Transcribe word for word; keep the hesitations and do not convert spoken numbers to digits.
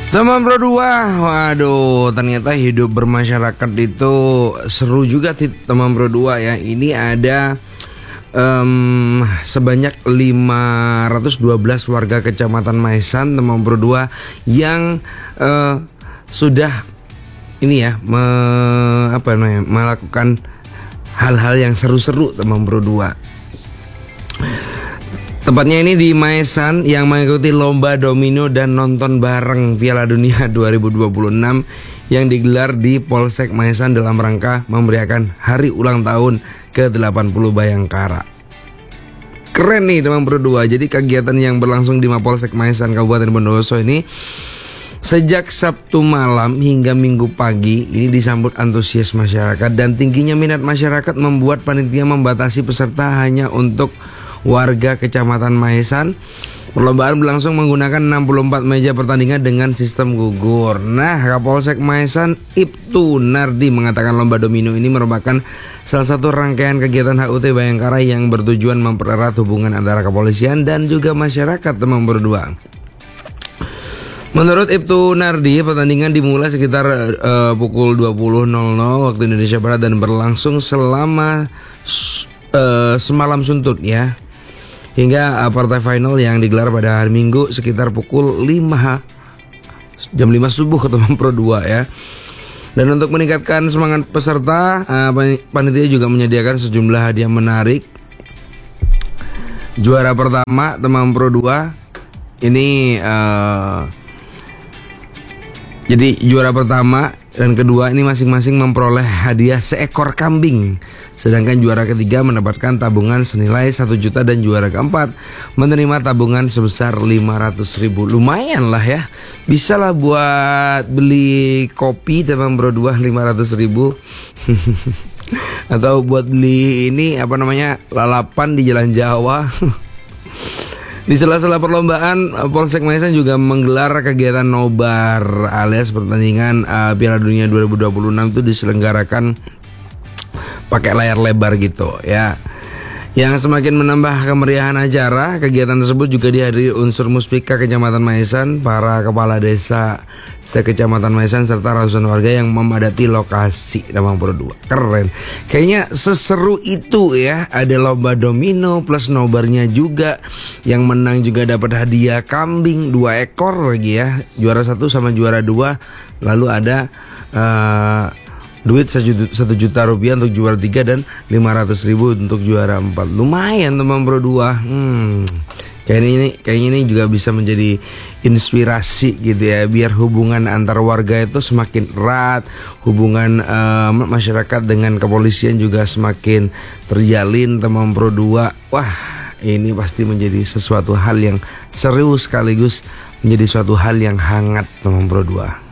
Teman Pro dua, waduh ternyata hidup bermasyarakat itu seru juga teman Pro dua ya. Ini ada um, sebanyak lima ratus dua belas warga Kecamatan Maesan teman Pro dua yang uh, sudah ini ya me, apa namanya melakukan hal-hal yang seru-seru teman Pro dua. Tepatnya ini di Maesan yang mengikuti lomba domino dan nonton bareng Piala Dunia dua ribu dua puluh enam yang digelar di Polsek Maesan dalam rangka memeriahkan hari ulang tahun ke delapan puluh Bayangkara. Keren nih teman Pro dua. Jadi kegiatan yang berlangsung di Mapolsek Maesan Kabupaten Bondowoso ini sejak Sabtu malam hingga Minggu pagi ini disambut antusias masyarakat, dan tingginya minat masyarakat membuat panitia membatasi peserta hanya untuk warga Kecamatan Maesan. Perlombaan berlangsung menggunakan enam puluh empat meja pertandingan dengan sistem gugur. Nah, Kapolsek Maesan Ibtu Nardi mengatakan lomba domino ini merupakan salah satu rangkaian kegiatan H U T Bayangkara yang bertujuan mempererat hubungan antara kepolisian dan juga masyarakat teman berdua. Menurut Ibtu Nardi, pertandingan dimulai sekitar uh, pukul dua puluh waktu Indonesia Barat dan berlangsung selama uh, semalam suntuk ya, hingga uh, partai final yang digelar pada hari Minggu sekitar pukul lima jam lima subuh ke teman Pro dua ya. Dan untuk meningkatkan semangat peserta, uh, panitia juga menyediakan sejumlah hadiah menarik. Juara pertama teman Pro dua ini uh, Jadi juara pertama dan kedua ini masing-masing memperoleh hadiah seekor kambing. Sedangkan juara ketiga mendapatkan tabungan senilai satu juta dan juara keempat menerima tabungan sebesar lima ratus ribu. Lumayan lah ya. Bisa lah buat beli kopi teman Pro dua lima ratus ribu. Atau buat beli ini apa namanya lalapan di Jalan Jawa. Di sela-sela perlombaan, Polsek Maesan juga menggelar kegiatan nobar alias pertandingan uh, Piala Dunia dua ribu dua puluh enam itu diselenggarakan pakai layar lebar gitu ya. Yang semakin menambah kemeriahan acara, kegiatan tersebut juga dihadiri unsur Muspika Kecamatan Maesan, para kepala desa sekecamatan Maesan serta ratusan warga yang memadati lokasi teman Pro dua. Keren. Kayaknya seseru itu ya. Ada lomba domino plus nobarnya juga. Yang menang juga dapat hadiah kambing dua ekor lagi ya. Juara satu sama juara dua. Lalu ada uh, duit satu juta rupiah untuk juara tiga dan lima ratus ribu untuk juara empat. Lumayan teman Pro dua. Hmm. Kayaknya ini, kayaknya ini juga bisa menjadi inspirasi gitu ya, biar hubungan antar warga itu semakin erat, hubungan uh, masyarakat dengan kepolisian juga semakin terjalin teman Pro dua. Wah, ini pasti menjadi sesuatu hal yang seru sekaligus menjadi suatu hal yang hangat teman Pro dua.